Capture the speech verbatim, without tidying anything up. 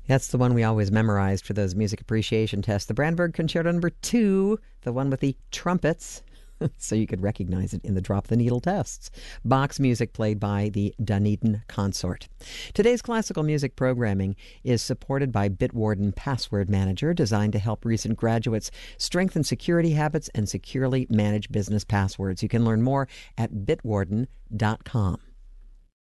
That's the one we always memorized for those music appreciation tests. The Brandenburg Concerto number two, the one with the trumpets, so you could recognize it in the drop the needle tests. Bach's music played by the Dunedin Consort. Today's classical music programming is supported by Bitwarden Password Manager, designed to help recent graduates strengthen security habits and securely manage business passwords. You can learn more at bitwarden dot com.